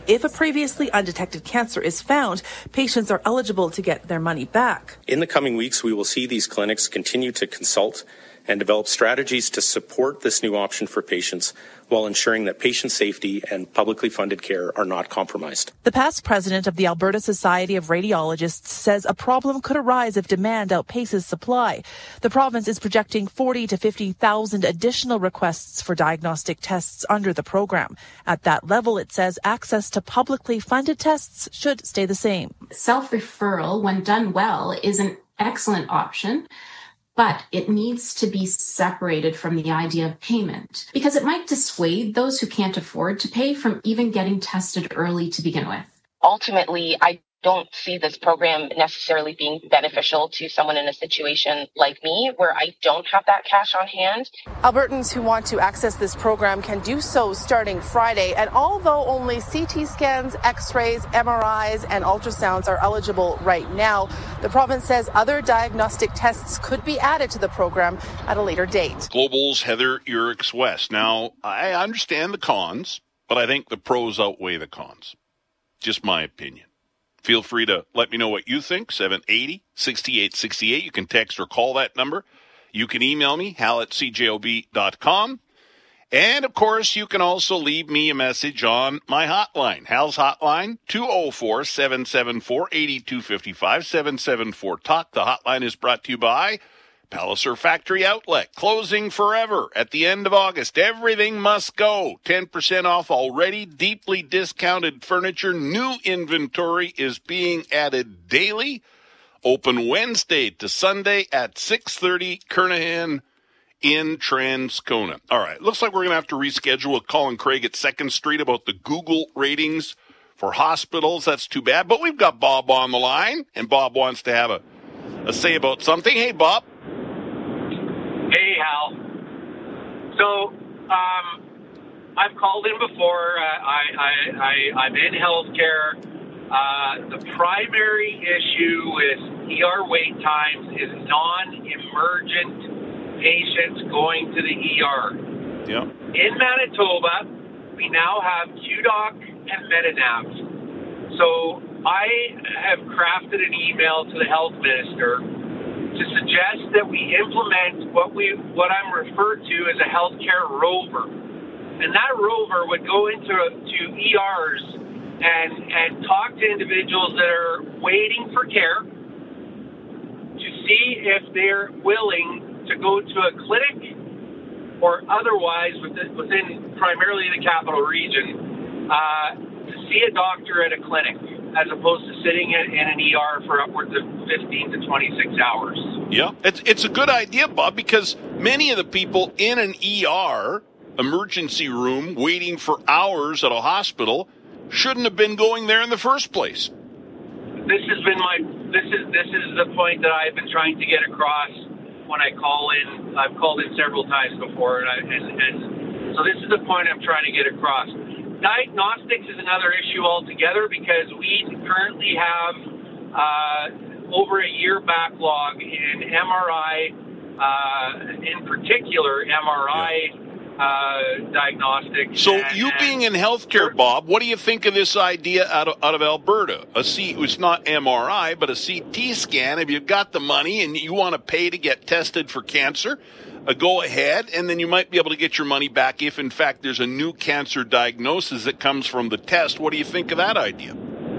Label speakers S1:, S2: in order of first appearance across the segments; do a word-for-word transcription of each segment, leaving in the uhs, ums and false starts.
S1: If a previously undetected cancer is found, patients are eligible to get their money back.
S2: In the coming weeks, we will see these clinics continue to consult and develop strategies to support this new option for patients while ensuring that patient safety and publicly funded care are not compromised.
S1: The past president of the Alberta Society of Radiologists says a problem could arise if demand outpaces supply. The province is projecting forty to fifty thousand additional requests for diagnostic tests under the program. At that level, it says access to publicly funded tests should stay the same.
S3: Self-referral, when done well, is an excellent option, but it needs to be separated from the idea of payment because it might dissuade those who can't afford to pay from even getting tested early to begin with.
S4: Ultimately, I don't see this program necessarily being beneficial to someone in a situation like me where I don't have that cash on hand.
S1: Albertans who want to access this program can do so starting Friday, and although only C T scans, X-rays, M R Is, and ultrasounds are eligible right now, the province says other diagnostic tests could be added to the program at a later date.
S5: Global's Heather Urix-West. Now, I understand the cons, but I think the pros outweigh the cons. Just my opinion. Feel free to let me know what you think, seven eight zero, six eight six eight. You can text or call that number. You can email me, hal at c j o b dot com. And, of course, you can also leave me a message on my hotline. Hal's hotline, two oh four, seven seven four, eight two five five, seven seven four, talk. The hotline is brought to you by Palliser Factory Outlet, closing forever at the end of August. Everything must go. ten percent off already. Deeply discounted furniture. New inventory is being added daily. Open Wednesday to Sunday at six thirty, Kernahan in Transcona. All right, looks like we're going to have to reschedule with Colin Craig at second Street about the Google ratings for hospitals. That's too bad. But we've got Bob on the line, and Bob wants to have a, a say about something. Hey, Bob.
S6: Hey, Hal. So, um, I've called in before. Uh, I, I, I, I'm in healthcare. Uh, the primary issue with E R wait times is non-emergent patients going to the E R.
S5: Yeah.
S6: In Manitoba, we now have Q doc and Medinav. So I have crafted an email to the health minister to suggest that we implement what we what I'm referred to as a healthcare rover. And that rover would go into to E Rs and and talk to individuals that are waiting for care to see if they're willing to go to a clinic or otherwise within, within primarily the capital region uh, to see a doctor at a clinic, as opposed to sitting in, in an E R for upwards of fifteen to twenty-six hours.
S5: Yeah, it's it's a good idea, Bob, because many of the people in an E R, emergency room, waiting for hours at a hospital, shouldn't have been going there in the first place.
S6: This has been my this is this is the point that I've been trying to get across when I call in. I've called in several times before, and, I, and, and so this is the point I'm trying to get across. Diagnostics is another issue altogether because we currently have uh, over a year backlog in M R I, uh, in particular M R I uh, diagnostics.
S5: So
S6: and,
S5: you being in healthcare, Bob, what do you think of this idea out of, out of Alberta? A C, it's not M R I, but a C T scan. If you've got the money and you want to pay to get tested for cancer, Uh, go ahead, and then you might be able to get your money back if, in fact, there's a new cancer diagnosis that comes from the test. What do you think of that idea?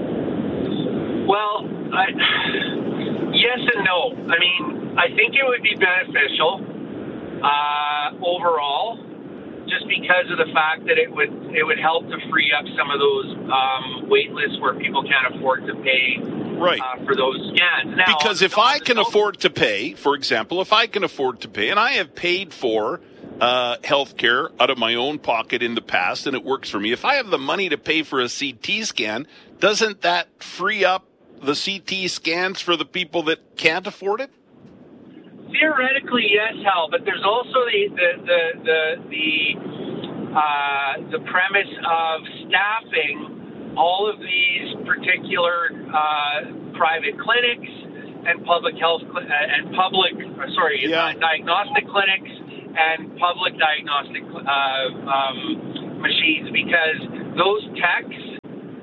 S6: Well, I, yes and no. I mean, I think it would be beneficial uh, overall, just because of the fact that it would it would help to free up some of those um, wait lists where people can't afford to pay.
S5: Right.
S6: Uh, for those scans. Now,
S5: because if I can afford to pay, for example, if I can afford to pay, and I have paid for uh, health care out of my own pocket in the past, and it works for me, if I have the money to pay for a C T scan, doesn't that free up the C T scans for the people that can't afford it?
S6: Theoretically, yes, Hal, but there's also the the the the the, uh, the premise of staffing all of these particular uh, private clinics and public health cl- and public, sorry,
S5: yeah.
S6: diagnostic clinics and public diagnostic uh, um, machines, because those techs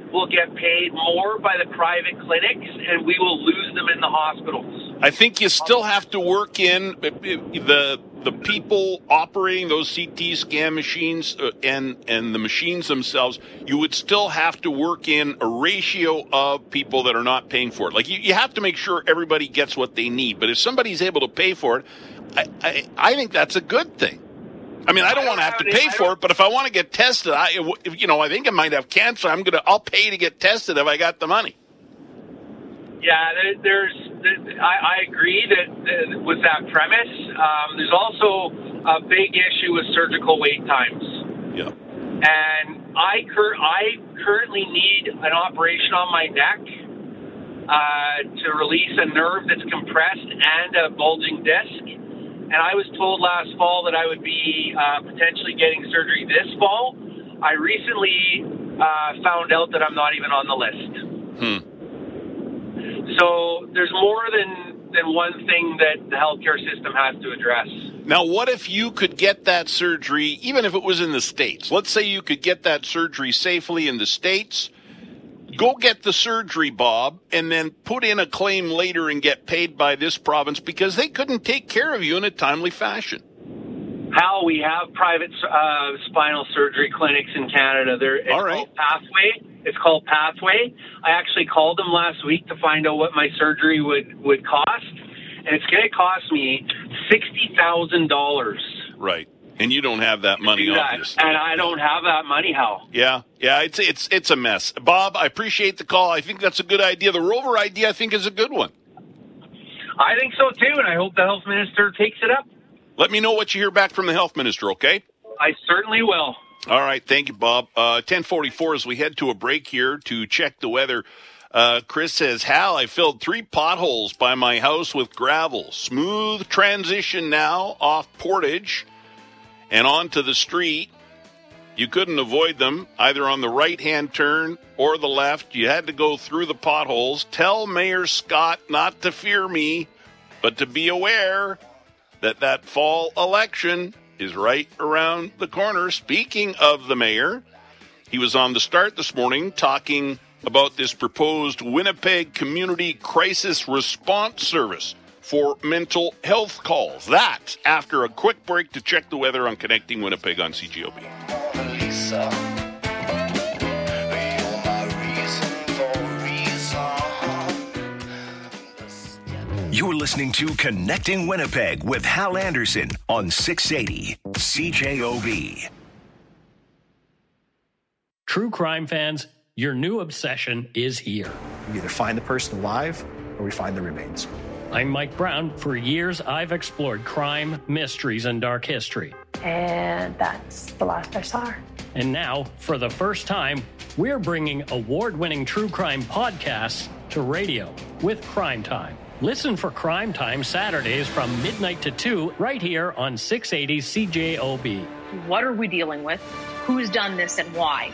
S6: will get paid more by the private clinics, and we will lose them in the hospitals.
S5: I think you still have to work in the the people operating those C T scan machines uh, and and the machines themselves. You would still have to work in a ratio of people that are not paying for it. Like you, you have to make sure everybody gets what they need. But if somebody's able to pay for it, I I, I think that's a good thing. I mean, I don't, don't want to have to pay for it, but if I want to get tested, I you know I think I might have cancer. I'm gonna I'll pay to get tested if I got the money.
S6: Yeah, there's. I, I agree that uh, with that premise. Um, there's also a big issue with surgical wait times.
S5: Yeah.
S6: And I cur- I currently need an operation on my neck uh, to release a nerve that's compressed and a bulging disc. And I was told last fall that I would be uh, potentially getting surgery this fall. I recently uh, found out that I'm not even on the list.
S5: Hmm.
S6: So there's more than, than one thing that the healthcare system has to address.
S5: Now, what if you could get that surgery, even if it was in the States? Let's say you could get that surgery safely in the States. Go get the surgery, Bob, and then put in a claim later and get paid by this province because they couldn't take care of you in a timely fashion.
S6: Hal, we have private uh, spinal surgery clinics in Canada. They're, it's
S5: All right.
S6: called Pathway. It's called Pathway. I actually called them last week to find out what my surgery would, would cost, and it's going to cost me sixty thousand dollars.
S5: Right. And you don't have that money,
S6: that.
S5: obviously.
S6: And I don't have that money, Hal.
S5: Yeah, yeah, it's it's it's a mess. Bob, I appreciate the call. I think that's a good idea. The rover idea, I think, is a good one.
S6: I think so, too, and I hope the health minister takes it up.
S5: Let me know what you hear back from the health minister, okay?
S6: I certainly will.
S5: All right, thank you, Bob. Uh, ten forty-four as we head to a break here to check the weather. Uh, Chris says, Hal, I filled three potholes by my house with gravel. Smooth transition now off Portage and onto the street. You couldn't avoid them either on the right-hand turn or the left. You had to go through the potholes. Tell Mayor Scott not to fear me, but to be aware that that fall election is right around the corner. Speaking of the mayor, he was on the Start this morning talking about this proposed Winnipeg Community Crisis Response Service for mental health calls. That after a quick break to check the weather on Connecting Winnipeg on C J O B.
S7: You're listening to Connecting Winnipeg with Hal Anderson on six eighty C J O B.
S8: True crime fans, your new obsession is here.
S9: We either find the person alive or we find the remains.
S8: I'm Mike Brown. For years, I've explored crime, mysteries, and dark history.
S10: And that's the last I saw her.
S8: And now, for the first time, we're bringing award-winning true crime podcasts to radio with Crime Time. Listen for Crime Time Saturdays from midnight to two right here on six eighty C J O B.
S11: What are we dealing with? Who's done this and why?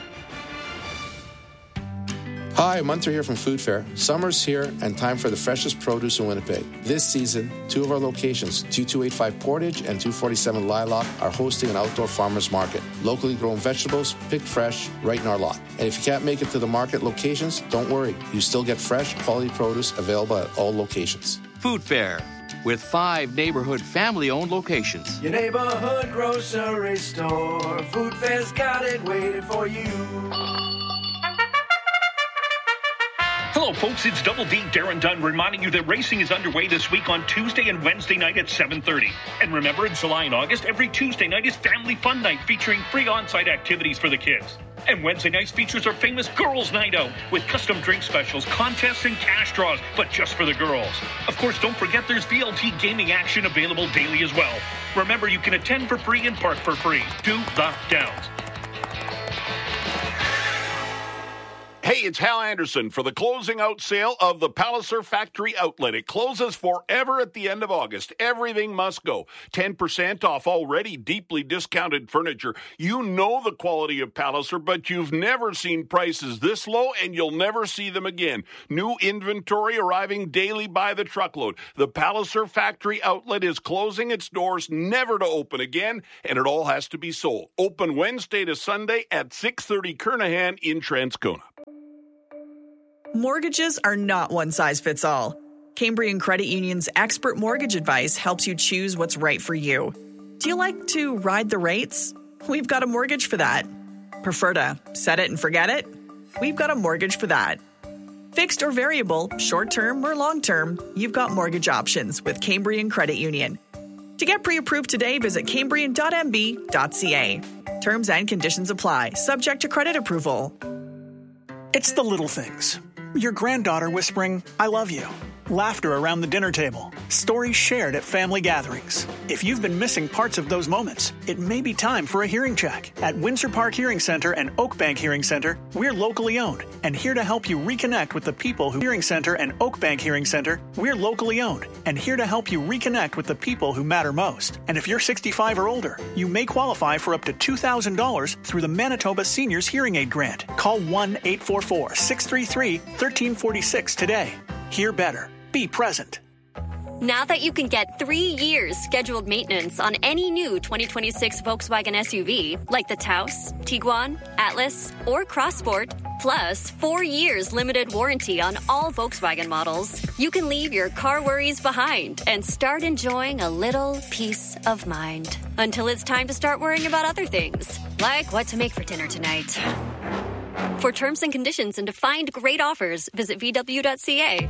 S12: Hi, Munter here from Food Fair. Summer's here and time for the freshest produce in Winnipeg. This season, two of our locations, two two eight five Portage and two forty-seven Lilac, are hosting an outdoor farmers market. Locally grown vegetables, picked fresh, right in our lot. And if you can't make it to the market locations, don't worry. You still get fresh, quality produce available at all locations.
S13: Food Fair, with five neighborhood family-owned locations.
S14: Your neighborhood grocery store. Food Fair's got it waiting for you.
S15: Hello, folks. It's Double D Darren Dunn reminding you that racing is underway this week on Tuesday and Wednesday night at seven thirty. And remember, in July and August, every Tuesday night is Family Fun Night featuring free on-site activities for the kids. And Wednesday nights features our famous Girls Night Out with custom drink specials, contests, and cash draws, but just for the girls. Of course, don't forget there's V L T gaming action available daily as well. Remember, you can attend for free and park for free. Do the Downs.
S5: Hey, it's Hal Anderson for the closing out sale of the Palliser Factory Outlet. It closes forever at the end of August. Everything must go. ten percent off already deeply discounted furniture. You know the quality of Palliser, but you've never seen prices this low, and you'll never see them again. New inventory arriving daily by the truckload. The Palliser Factory Outlet is closing its doors, never to open again, and it all has to be sold. Open Wednesday to Sunday at six thirty Kernahan in Transcona.
S16: Mortgages are not one size fits all. Cambrian Credit Union's expert mortgage advice helps you choose what's right for you. Do you like to ride the rates? We've got a mortgage for that. Prefer to set it and forget it? We've got a mortgage for that. Fixed or variable, short-term or long-term, you've got mortgage options with Cambrian Credit Union. To get pre-approved today, visit cambrian dot m b dot c a. Terms and conditions apply, subject to credit approval.
S17: It's the little things. Your granddaughter whispering, "I love you." Laughter around the dinner table. Stories shared at family gatherings. If you've been missing parts of those moments, it may be time for a hearing check. At Windsor Park Hearing Center and Oakbank Hearing Center, we're locally owned and here to help you reconnect with the people who Hearing Center and Oakbank Hearing Center, we're locally owned and here to help you reconnect with the people who matter most. And if you're sixty-five or older, you may qualify for up to two thousand dollars through the Manitoba Seniors Hearing Aid Grant. Call one eight four four, six three three, one three four six today. Hear better. Be present.
S18: Now that you can get three years scheduled maintenance on any new twenty twenty-six Volkswagen S U V, like the Taos, Tiguan, Atlas, or Crossport, plus four years limited warranty on all Volkswagen models, you can leave your car worries behind and start enjoying a little peace of mind. Until it's time to start worrying about other things, like what to make for dinner tonight. For terms and conditions and to find great offers, visit v w dot c a.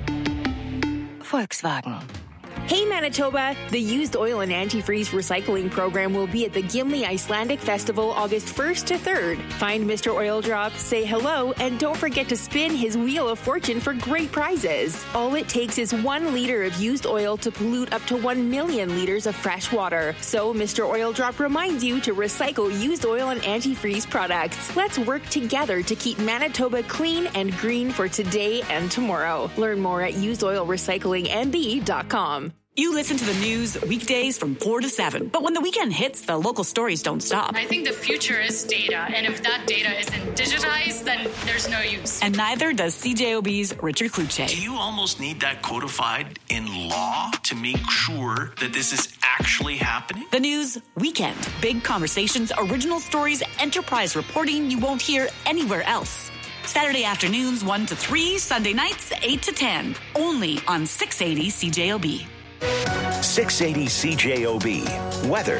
S19: Volkswagen. Hey Manitoba! The Used Oil and Antifreeze Recycling Program will be at the Gimli Icelandic Festival August first to third. Find Mister Oil Drop, say hello, and don't forget to spin his Wheel of Fortune for great prizes. All it takes is one liter of used oil to pollute up to one million liters of fresh water. So Mister Oil Drop reminds you to recycle used oil and antifreeze products. Let's work together to keep Manitoba clean and green for today and tomorrow. Learn more at used oil recycling m b dot com.
S20: You listen to the news weekdays from four to seven, but when the weekend hits, the local stories don't stop.
S21: I think the future is data, and if that data isn't digitized, then there's no use.
S20: And neither does C J O B's Richard Kluche.
S22: Do you almost need that codified in law to make sure that this is actually happening?
S20: The news weekend. Big conversations, original stories, enterprise reporting you won't hear anywhere else. Saturday afternoons one to three, Sunday nights eight to ten. Only on six eighty C J O B.
S7: six eighty C J O B. Weather.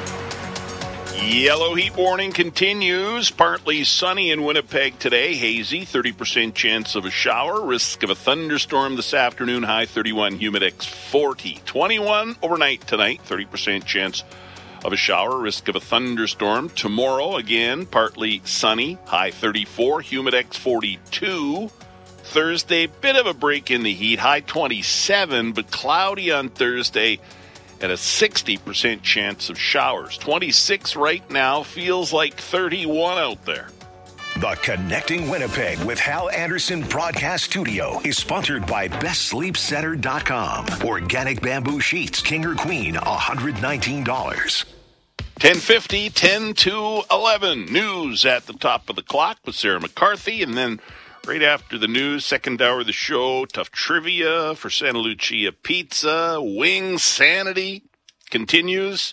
S5: Yellow heat warning continues. Partly sunny in Winnipeg today. Hazy, thirty percent chance of a shower. Risk of a thunderstorm this afternoon. High thirty-one, Humidex forty. twenty-one overnight tonight. thirty percent chance of a shower. Risk of a thunderstorm. Tomorrow, again, partly sunny. High thirty-four, Humidex forty-two. Thursday, bit of a break in the heat, high twenty-seven, but cloudy on Thursday and a sixty percent chance of showers. twenty-six right now, feels like thirty-one out there.
S7: The Connecting Winnipeg with Hal Anderson Broadcast Studio is sponsored by best sleep center dot com. Organic bamboo sheets, king or queen, one hundred nineteen dollars.
S5: ten fifty, ten to eleven. News at the top of the clock with Sarah McCarthy, and then right after the news, second hour of the show, tough trivia for Santa Lucia Pizza. Wing Sanity continues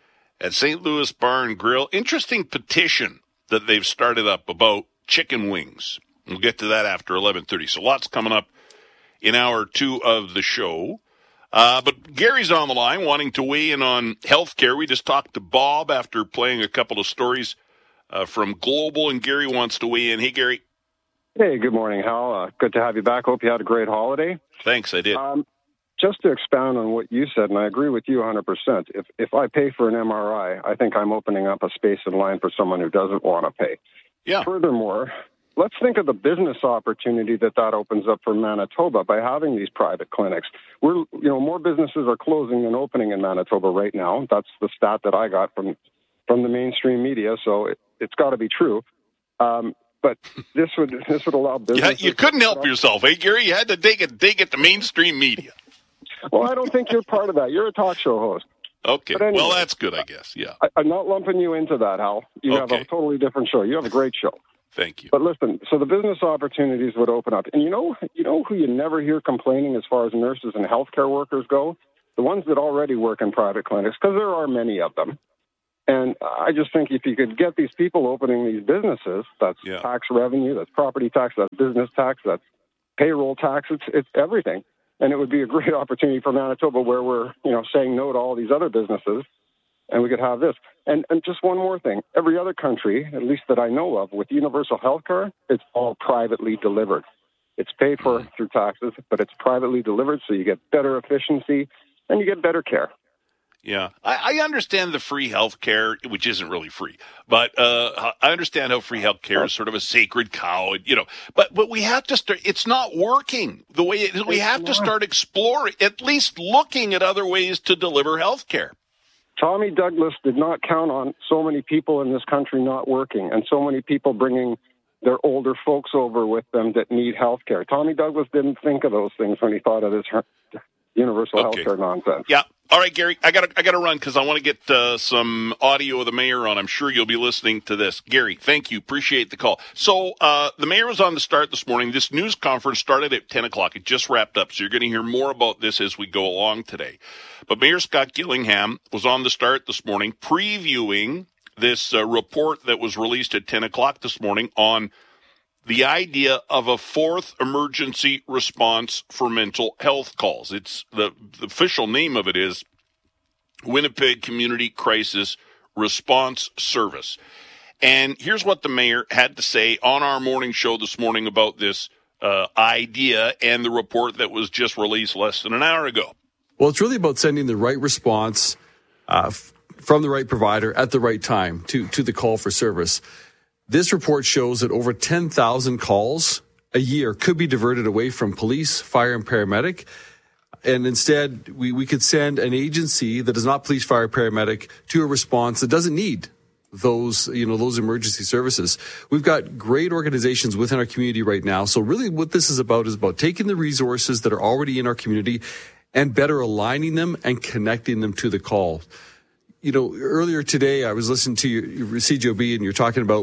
S5: at Saint Louis Bar and Grill. Interesting petition that they've started up about chicken wings. We'll get to that after eleven thirty. So lots coming up in hour two of the show. Uh, but Gary's on the line wanting to weigh in on healthcare. We just talked to Bob after playing a couple of stories uh, from Global, and Gary wants to weigh in. Hey, Gary.
S23: Hey, good morning, Hal. Uh, good to have you back. Hope you had a great holiday.
S5: Thanks, I did.
S23: Um, just to expound on what you said, and I agree with you one hundred percent, if if I pay for an M R I, I think I'm opening up a space in line for someone who doesn't want to pay.
S5: Yeah.
S23: Furthermore, let's think of the business opportunity that that opens up for Manitoba by having these private clinics. We're, you know, more businesses are closing than opening in Manitoba right now. That's the stat that I got from from the mainstream media, so it, it's got to be true. Um, But this would this would allow business.
S5: Yeah, you couldn't help yourself, eh, Gary? You had to take it, take it to mainstream media.
S23: Well, I don't think you're part of that. You're a talk show host.
S5: Okay.
S23: Anyway,
S5: well, that's good, I guess. Yeah.
S23: I, I'm not lumping you into that, Hal. You
S5: okay.
S23: have a totally different show. You have a great show.
S5: Thank you.
S23: But listen, so the business opportunities would open up, and you know, you know who you never hear complaining as far as nurses and healthcare workers go? The ones that already work in private clinics, because there are many of them. And I just think if you could get these people opening these businesses, that's
S5: yeah.
S23: tax revenue, that's property tax, that's business tax, that's payroll tax, it's, it's everything. And it would be a great opportunity for Manitoba where we're, you know, saying no to all these other businesses, and we could have this. And, and just one more thing. Every other country, at least that I know of, with universal health care, it's all privately delivered. It's paid for through taxes, but it's privately delivered, so you get better efficiency and you get better care.
S5: Yeah, I, I understand the free health care, which isn't really free, but uh, I understand how free health care is sort of a sacred cow, you know. But but we have to start. It's not working the way it, we have to start exploring, at least looking at other ways to deliver health care.
S23: Tommy Douglas did not count on so many people in this country not working, and so many people bringing their older folks over with them that need health care. Tommy Douglas didn't think of those things when he thought of this universal
S5: Okay.
S23: health care nonsense.
S5: Yeah. All right, Gary, I got I got to run because I want to get uh, some audio of the mayor on. I'm sure you'll be listening to this. Gary, thank you. Appreciate the call. So uh, the mayor was on the start this morning. This news conference started at ten o'clock. It just wrapped up, so you're going to hear more about this as we go along today. But Mayor Scott Gillingham was on the start this morning previewing this uh, report that was released at ten o'clock this morning on the idea of a fourth emergency response for mental health calls. It's the, the official name of it is Winnipeg Community Crisis Response Service. And here's what the mayor had to say on our morning show this morning about this uh, idea and the report that was just released less than an hour ago.
S2: Well, it's really about sending the right response uh, f- from the right provider at the right time to, to the call for service. This report shows that over ten thousand calls a year could be diverted away from police, fire, and paramedic. And instead, we, we could send an agency that is not police, fire, paramedic to a response that doesn't need those, you know, those emergency services. We've got great organizations within our community right now. So really what this is about is about taking the resources that are already in our community and better aligning them and connecting them to the call. You know, earlier today, I was listening to your C G O B and you're talking about,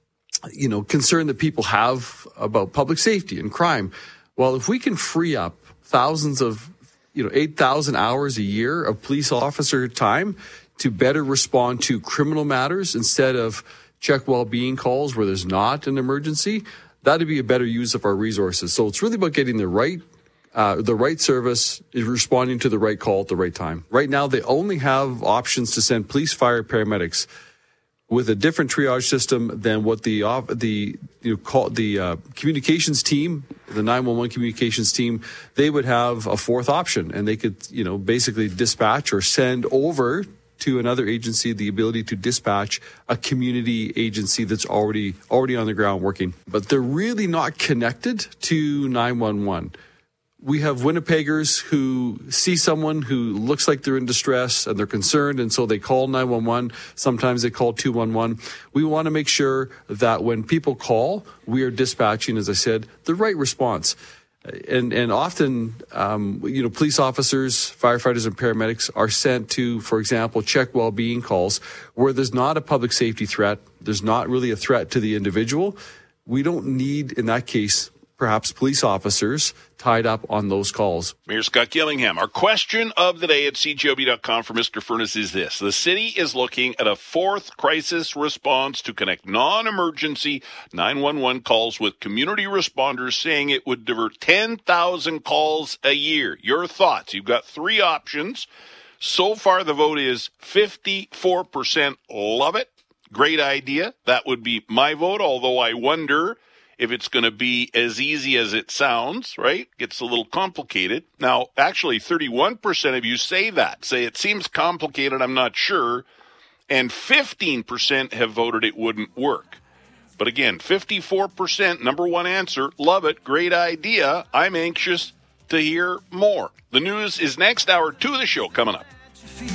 S2: you know, concern that people have about public safety and crime. Well, if we can free up thousands of, you know, eight thousand hours a year of police officer time to better respond to criminal matters instead of check well-being calls where there's not an emergency, that'd be a better use of our resources. So it's really about getting the right Uh, the right service is responding to the right call at the right time. Right now, they only have options to send police, fire, paramedics with a different triage system than what the uh, the you know call the uh, communications team, the nine one one communications team, they would have a fourth option, and they could you know basically dispatch or send over to another agency the ability to dispatch a community agency that's already already on the ground working. But they're really not connected to nine one one. We have Winnipeggers who see someone who looks like they're in distress and they're concerned, and so they call nine one one. Sometimes they call two one one. We want to make sure that when people call, we are dispatching, as I said, the right response. And and often, um, you know, police officers, firefighters, and paramedics are sent to, for example, check well-being calls where there's not a public safety threat. There's not really a threat to the individual. We don't need, in that case, perhaps police officers tied up on those calls.
S5: Mayor Scott Gillingham, our question of the day at C G O B dot com for Mister Furness is this. The city is looking at a fourth crisis response to connect non-emergency nine one one calls with community responders, saying it would divert ten thousand calls a year. Your thoughts? You've got three options. So far, the vote is fifty-four percent love it. Great idea. That would be my vote, although I wonder if it's going to be as easy as it sounds, right? Gets a little complicated. Now, actually, thirty-one percent of you say that. Say it seems complicated, I'm not sure. And fifteen percent have voted it wouldn't work. But again, fifty-four percent, number one answer, love it, great idea. I'm anxious to hear more. The news is next. Hour two of the show coming up.